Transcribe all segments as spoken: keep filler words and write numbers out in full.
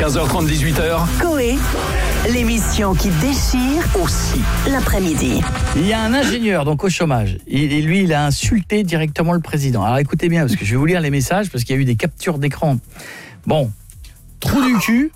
quinze heures trente, dix-huit heures. Coé, l'émission qui déchire aussi l'après-midi. Il y a un ingénieur donc au chômage. Il, et lui, il a insulté directement le président. Alors écoutez bien, parce que je vais vous lire les messages, parce qu'il y a eu des captures d'écran. Bon, trou du cul.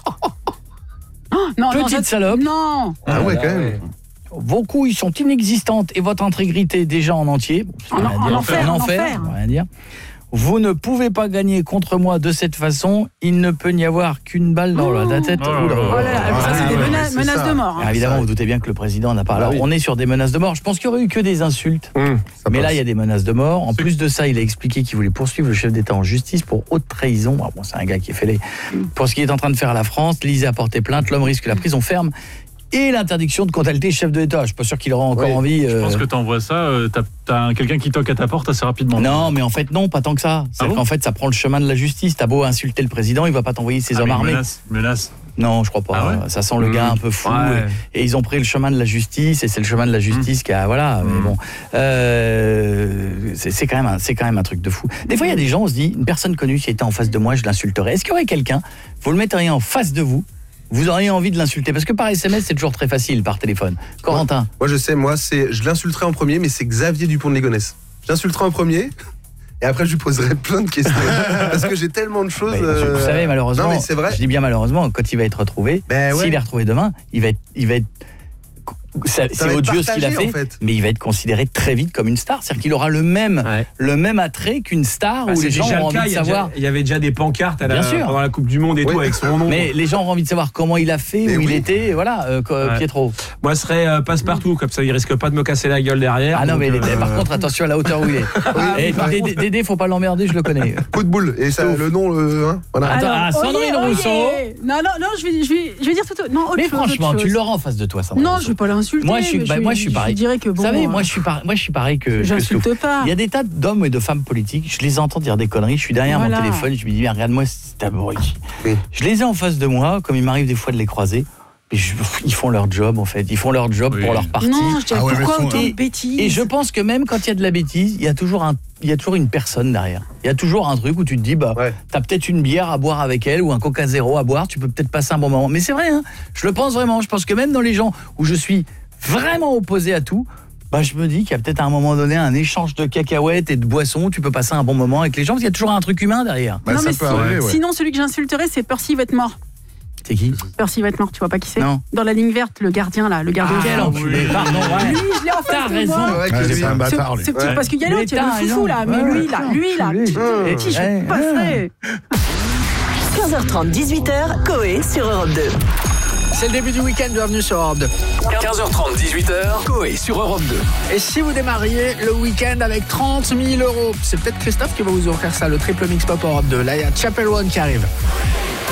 Non, Petite non, salope. Non. Ah ouais, quand même. Vos couilles sont inexistantes et votre intégrité déjà en entier. En, en, en enfer, en enfer. Rien dire. Vous ne pouvez pas gagner contre moi de cette façon. Il ne peut n'y avoir qu'une balle dans la tête. Oh là là, ça c'est des mena- c'est menaces ça. de mort. Alors, évidemment, vous, vous doutez bien que le président n'a pas. Alors, oui. on est sur des menaces de mort. Je pense qu'il n'y aurait eu que des insultes. Mmh, Mais là, il y a des menaces de mort. En plus de ça, il a expliqué qu'il voulait poursuivre le chef d'État en justice pour haute trahison. Alors, bon, c'est un gars qui est fêlé. Pour ce qu'il est en train de faire à la France, l'Élysée a porté plainte. L'homme risque la prison ferme et l'interdiction de contacter le chef de l'État. Je suis pas sûr qu'il aura encore Oui. envie. Je euh, pense que t'envoies ça, euh, t'as, t'as quelqu'un qui toque à ta porte assez rapidement. Non, mais en fait, non, pas tant que ça. C'est Ah bon qu'en fait, ça prend le chemin de la justice. T'as beau insulter le président, il va pas t'envoyer ses Ah, hommes mais armés. Menace, menace. Non, je crois pas. Ah ouais Ça sent le gars Mmh. un peu fou. Ouais. Et, et ils ont pris le chemin de la justice, et c'est le chemin de la justice qui a. Voilà, mais Mmh. bon. Euh, c'est, c'est, quand même un, c'est quand même un truc de fou. Des fois, il y a des gens, on se dit, une personne connue qui était en face de moi, je l'insulterais. Est-ce qu'il y aurait quelqu'un, vous le metteriez en face de vous, vous auriez envie de l'insulter? Parce que par S M S, c'est toujours très facile, par téléphone. Corentin. Moi, je sais, moi, c'est, je l'insulterai en premier, mais c'est Xavier Dupont de Ligonnès. Je l'insulterai en premier, et après, je lui poserai plein de questions. Parce que j'ai tellement de choses. Ouais, euh... Vous savez, malheureusement, Non, mais c'est vrai. je dis bien malheureusement, quand il va être retrouvé, Ben ouais. s'il est retrouvé demain, il va être, il va être, ça- c'est va être odieux ce qu'il a partagé, fait, en fait. mais il va être considéré très vite comme une star. C'est-à-dire qu'il aura le même, Ouais. le même attrait qu'une star Bah, où c'est les gens déjà ont le envie cas, de il y, a savoir. déjà- il y avait déjà des pancartes à la, Bien sûr. pendant la Coupe du Monde et Oui. tout avec son nom. Mais les gens ont envie de savoir comment il a fait, Mais où il oui. était, voilà, euh, co- Ouais. Pietro. Moi, ce serait euh, passe-partout, comme ça, il risque pas de me casser la gueule derrière. Ah non, donc, mais euh, par contre, attention à la hauteur où il est. Et Dédé, Dédé, faut pas l'emmerder, je le connais. Coup de boule. Et ça, le nom, le. Hein, voilà. Attends, ah, Sandrine oyez, oyez. Rousseau. Non, non, non, je vais, je vais, je vais dire tout. Non, autre Mais chose, franchement, autre tu chose. l'auras en face de toi, Sandrine Non, Rousseau. je vais pas l'insulter. Moi, je suis, mais bah, je, moi, je suis pareil. Je dirais que bon. Vous savez, euh, moi, je suis pareil. Moi, je suis pareil que. que J'insulte Stouff. pas. Il y a des tas d'hommes et de femmes politiques. Je les entends dire des conneries. Je suis derrière Voilà. mon téléphone. Je me dis, mais regarde-moi, c'est abruti. Oui. Je les ai en face de moi, comme il m'arrive des fois de les croiser. Mais je- ils font leur job, en fait. Ils font leur job Oui. pour leur parti. Non, je dirais Ah ouais, pourquoi mais autant et- de bêtises. Et je pense que même quand il y a de la bêtise, il y a toujours un, il y a toujours une personne derrière. Il y a toujours un truc où tu te dis, bah, Ouais. t'as peut-être une bière à boire avec elle ou un Coca Zéro à boire. Tu peux peut-être passer un bon moment. Mais c'est vrai, hein. Je le pense vraiment. Je pense que même dans les gens où je suis vraiment opposé à tout, bah, je me dis qu'il y a peut-être à un moment donné un échange de cacahuètes et de boissons. Tu peux passer un bon moment avec les gens parce qu'il y a toujours un truc humain derrière. Bah, non, ça mais peut si- arriver, ouais. sinon, celui que j'insulterais, c'est Percy va être mort. C'est qui? Percy va être mort, tu vois pas qui c'est? Non. Dans la ligne verte, le gardien là, le gardien. Quel enculé. Pardon, ouais. Lui, je l'ai en face T'as de raison. moi. Ouais, Ouais, que c'est j'ai- un Ce, bâtard, lui. ce petit, Ouais. parce qu'il y a l'autre, il y a Mais le t'as foufou raison. là, mais Ouais, lui là, ouais, lui là, enculé. qui, Ouais. qui je Ouais. passerai. quinze heures trente, dix-huit heures, Coé sur Europe deux. C'est le début du week-end, bienvenue sur Europe deux. quinze heures trente, dix-huit heures. Coé sur Europe deux. Et si vous démarriez le week-end avec trente mille euros, c'est peut-être Christophe qui va vous offrir ça, le triple mix pop Europe deux. Là, il y a Chapel One qui arrive.